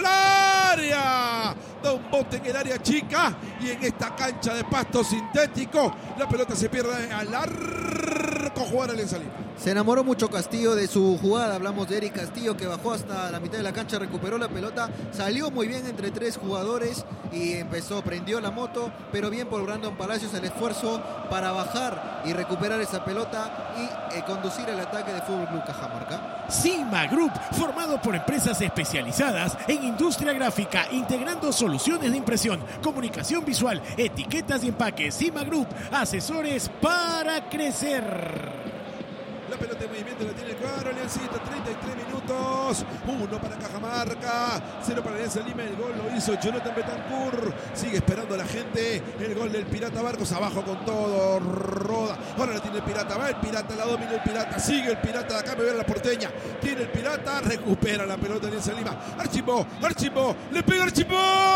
área. Da un bote en el área chica. Y en esta cancha de pasto sintético, la pelota se pierde al arco. Jugar al Alianza Lima.
Se enamoró mucho Castillo de su jugada. Hablamos de Eric Castillo, que bajó hasta la mitad de la cancha, recuperó la pelota, salió muy bien entre tres jugadores y empezó, prendió la moto, pero bien por Brandon Palacios el esfuerzo para bajar y recuperar esa pelota y eh, conducir el ataque de Fútbol Club Cajamarca.
Cima Group, formado por empresas especializadas en industria gráfica, integrando soluciones de impresión, comunicación visual, etiquetas y empaques. Cima Group, asesores para crecer.
La pelota de movimiento la tiene el cuadro aliancista, treinta y tres minutos, uno para Cajamarca, cero para Alianza Lima. El gol lo hizo Jonathan Betancourt, sigue esperando a la gente el gol del Pirata Barcos, abajo con todo, roda, ahora la tiene el Pirata, va el Pirata, la domina el Pirata, sigue el Pirata, de acá me ve la porteña, tiene el Pirata, recupera la pelota de Alianza Lima, Archimbó, Archimbó, le pega Archimbó,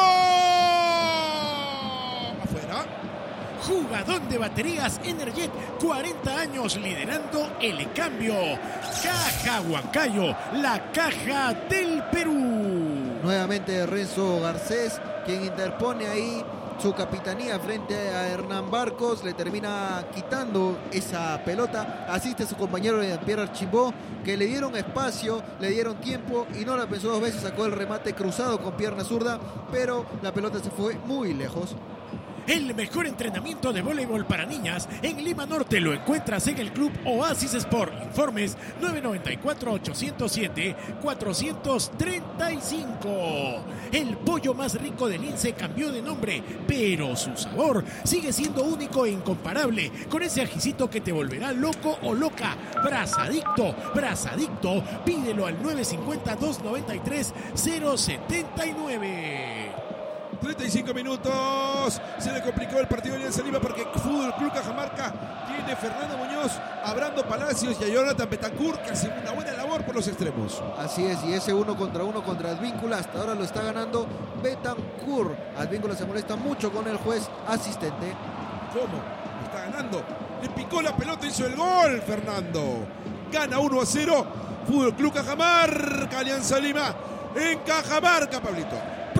afuera.
Jugador de baterías Energet, cuarenta años liderando el cambio. Caja Huancayo, la caja del Perú.
Nuevamente Renzo Garcés, quien interpone ahí su capitanía frente a Hernán Barcos, le termina quitando esa pelota, asiste a su compañero Pierre Archimbó, que le dieron espacio, le dieron tiempo y no la pensó dos veces, sacó el remate cruzado con pierna zurda, pero la pelota se fue muy lejos.
El mejor entrenamiento de voleibol para niñas en Lima Norte lo encuentras en el Club Oasis Sport. Informes nueve nueve cuatro, ocho cero siete, cuatro tres cinco. El pollo más rico del Lince cambió de nombre, pero su sabor sigue siendo único e incomparable, con ese ajicito que te volverá loco o loca. Brazadicto, Brazadicto, pídelo al nueve cinco cero, dos nueve tres, cero siete nueve.
treinta y cinco minutos, se le complicó el partido de Alianza Lima porque Fútbol Club Cajamarca tiene Fernando Muñoz, a Brando Palacios y a Jonathan Betancourt, que hacen una buena labor por los extremos.
Así es, y ese uno contra uno contra Advíncula hasta ahora lo está ganando Betancourt. Advíncula se molesta mucho con el juez asistente.
¿Cómo? Está ganando. Le picó la pelota, hizo el gol, Fernando. Gana uno a cero, Fútbol Club Cajamarca, Alianza Lima en Cajamarca, Pablito.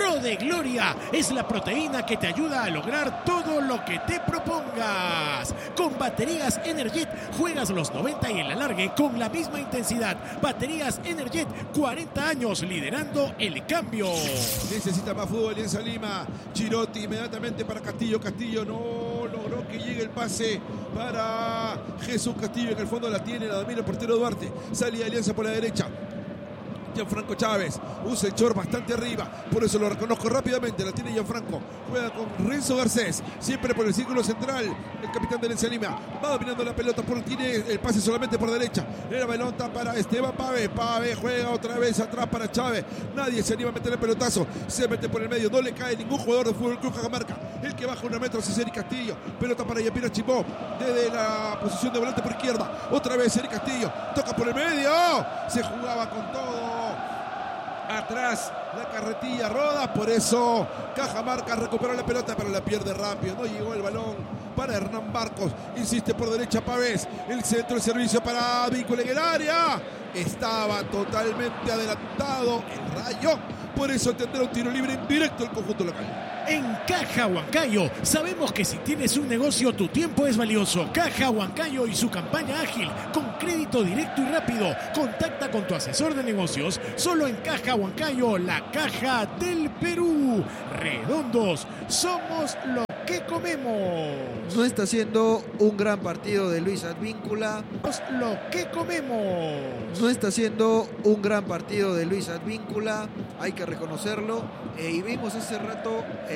Pro de Gloria es la proteína que te ayuda a lograr todo lo que te propongas. Con baterías Energet juegas los noventa y el alargue con la misma intensidad. Baterías Energet, cuarenta años liderando el cambio.
Necesita más fútbol Alianza Lima. Chirotti inmediatamente para Castillo. Castillo no logró que llegue el pase para Jesús Castillo. En el fondo la tiene, la domina el portero Duarte. Salía Alianza por la derecha. Gianfranco Chávez, un sector bastante arriba, por eso lo reconozco rápidamente, la tiene Gianfranco, juega con Renzo Garcés, siempre por el círculo central, el capitán de Alianza Lima, va dominando la pelota, por tiene el pase solamente por derecha, la pelota para Esteban Pave, Pave juega otra vez atrás para Chávez, nadie se anima a meter el pelotazo, se mete por el medio, no le cae ningún jugador de Fútbol Club Cajamarca, el que baja una metro es Eric Castillo, pelota para Yapira Chipó, desde la posición de volante por izquierda, otra vez Eric Castillo, toca por el medio, se jugaba con todo. Atrás la carretilla roda, por eso Cajamarca recuperó la pelota, pero la pierde rápido, no llegó el balón para Hernán Barcos, insiste por derecha Pavés, el centro de servicio para Víncula en el área, estaba totalmente adelantado el Rayo, por eso tendrá un tiro libre indirecto el conjunto local.
En Caja Huancayo sabemos que si tienes un negocio tu tiempo es valioso. Caja Huancayo y su campaña ágil con crédito directo y rápido. Contacta con tu asesor de negocios solo en Caja Huancayo, la caja del Perú. Redondos, somos lo que comemos.
No está siendo un gran partido de Luis Advíncula.
Somos lo que comemos.
No está siendo un gran partido de Luis Advíncula, hay que reconocerlo. Eh, y vimos hace rato... Eh,